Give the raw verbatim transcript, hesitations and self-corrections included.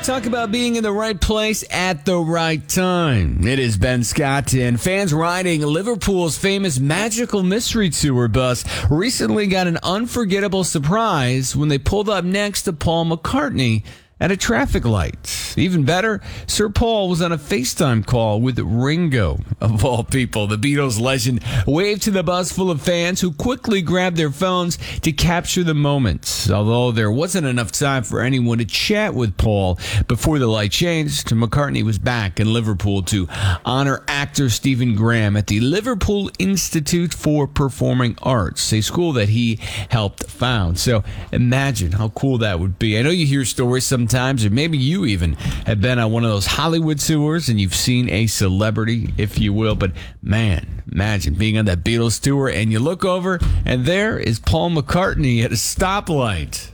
Talk about being in the right place at the right time. It is Ben Scott, and fans riding Liverpool's famous Magical Mystery Tour bus recently got an unforgettable surprise when they pulled up next to Paul McCartney at a traffic light. Even better, Sir Paul was on a FaceTime call with Ringo, of all people. The Beatles legend waved to the bus full of fans who quickly grabbed their phones to capture the moment. Although there wasn't enough time for anyone to chat with Paul before the light changed, McCartney was back in Liverpool to honor actor Stephen Graham at the Liverpool Institute for Performing Arts, a school that he helped found. So imagine how cool that would be. I know you hear stories sometimes, or maybe you even have been on one of those Hollywood tours and you've seen a celebrity, if you will. But man, imagine being on that Beatles tour and you look over and there is Paul McCartney at a stoplight.